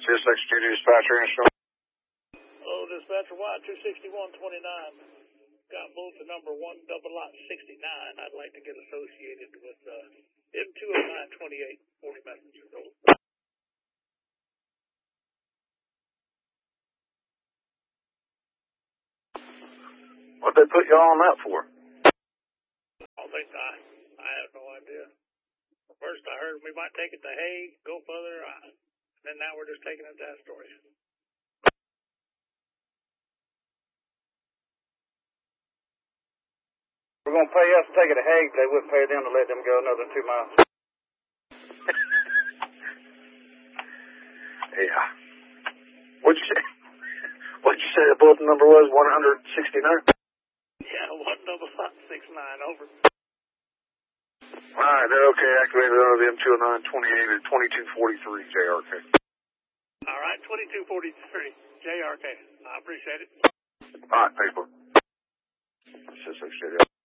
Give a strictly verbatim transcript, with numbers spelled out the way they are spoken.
C S X J D dispatcher, instrument. Hello, dispatcher Y two sixty-one twenty-nine. Got bulletin number one double lot sixty-nine. I'd like to get associated with uh, M two oh nine twenty-eight, forty messages. What'd they put y'all on that for? I don't think I, I have no idea. First I heard we might take it to Hague, go further, uh, and then now we're just taking it to Astoria. We're going to pay us to take it to Hague, but they wouldn't pay them to let them go another two miles. Yeah. What'd you say? What'd you say the bulletin number was? one sixty-nine? Yeah, one double lot six nine, over. Alright, they're okay. Activated under the M two oh nine twenty-eight at twenty-two forty-three, J R K. Alright, twenty-two forty-three, J R K. I appreciate it. Alright, thanks, bro. C S X J D.